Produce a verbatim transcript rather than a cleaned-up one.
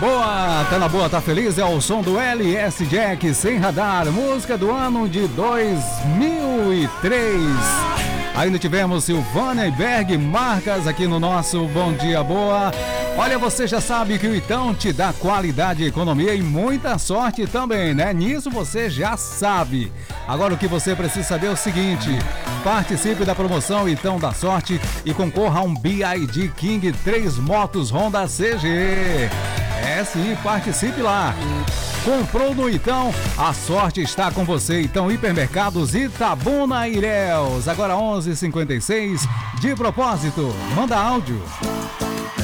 Boa, tá na boa, tá feliz? É o som do L S Jack Sem Radar, música do ano de dois mil e três. Ainda tivemos Silvânia e Berg Marcas aqui no nosso Bom Dia Boa. Olha, você já sabe que o Itão te dá qualidade, economia e muita sorte também, né? Nisso você já sabe. Agora o que você precisa saber é o seguinte: participe da promoção Itão da Sorte e concorra a um B I D King três motos Honda C G. É sim, participe lá. Comprou no Itão, a sorte está com você. Então, Hipermercados Itabuna Ilhéus. Agora onze e cinquenta e seis. De propósito, manda áudio.